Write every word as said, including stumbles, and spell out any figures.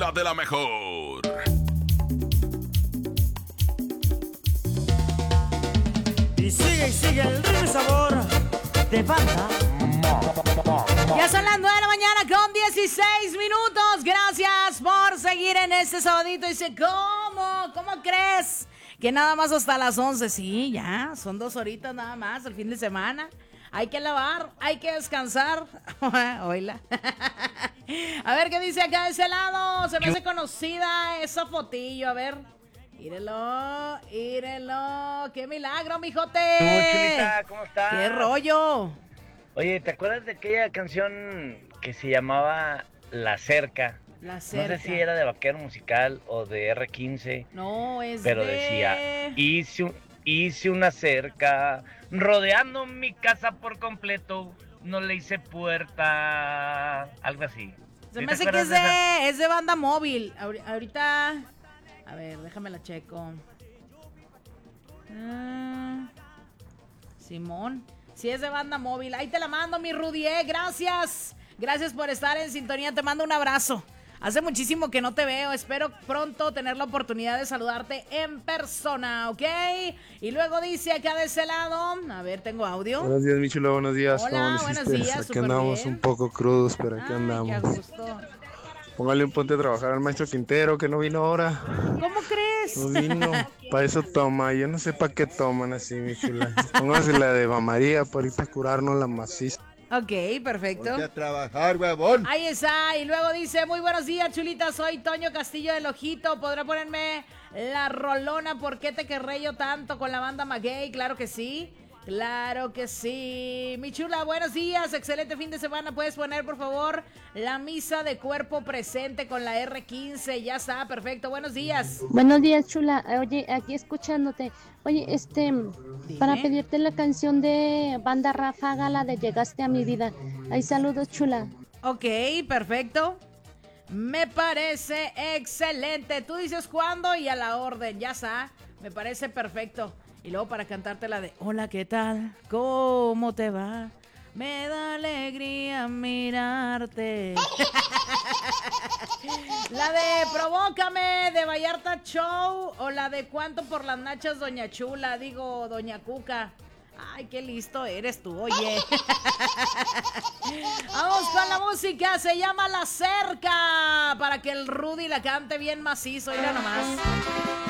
la de la mejor. Y sigue y sigue el ritmo y sabor de Banda. Ya son las nueve de la mañana con dieciséis minutos. Gracias por seguir en este sabadito. Dice, ¿cómo? ¿Cómo crees? Que nada más hasta las once. Sí, ya, son dos horitas nada más el fin de semana. Hay que lavar, hay que descansar. Oíla. A ver qué dice acá de ese lado. Se me hace conocida esa fotillo. A ver. Írelo, írelo. ¡Qué milagro, mijote! ¿Cómo, Chulita? ¿Cómo estás? ¡Qué rollo! Oye, ¿te acuerdas de aquella canción que se llamaba La Cerca? La Cerca. No sé si era de Vaquero Musical o de erre quince. No, es pero de... decía, hice, un- hice una cerca, rodeando mi casa por completo, no le hice puerta, algo así. Se ¿Sí me te hace que acuerdas es de esa? de, es de Banda Móvil. Ahori- ahorita... A ver, déjame la checo. Ah, Simón. Sí, es de Banda Móvil. Ahí te la mando, mi Rudy. eh, Gracias. Gracias por estar en sintonía. Te mando un abrazo. Hace muchísimo que no te veo. Espero pronto tener la oportunidad de saludarte en persona, ¿ok? Y luego dice acá de ese lado. A ver, tengo audio. Buenos días, mi chulo, buenos días. Hola, ¿Cómo le buenos hiciste? días, Aquí súper andamos bien. un poco crudos, pero aquí Ay, andamos. qué a gusto. Póngale un ponte a trabajar al maestro Quintero, que no vino ahora. ¿Cómo crees? No vino. Para eso toma. Yo no sé para qué toman así, mi chula. Póngase la de Eva María para ahorita curarnos la maciza. Ok, perfecto. Ponte a trabajar, huevón. Ahí está, y luego dice, muy buenos días, chulita, soy Toño Castillo del Ojito, ¿podrá ponerme la rolona? ¿Por qué te querré yo tanto con la banda Maguey? Claro que sí, claro que sí. Mi chula, buenos días, excelente fin de semana, ¿puedes poner, por favor, la misa de cuerpo presente con la erre quince? Ya está, perfecto, buenos días. Buenos días, chula. Oye, aquí escuchándote. Oye, este, para pedirte la canción de Banda Ráfaga, la de Llegaste a mi vida. Ay, saludos, chula. Ok, perfecto. Me parece excelente. Tú dices cuándo y a la orden, ya está. Me parece perfecto. Y luego para cantarte la de hola, ¿qué tal? ¿Cómo te va? Me da alegría mirarte. La de Provócame de Vallarta Show o la de Cuánto por las nachas, Doña Chula, digo, Doña Cuca. Ay, qué listo eres tú, oye. Vamos con la música, se llama La Cerca, para que el Rudy la cante bien macizo, mira nomás.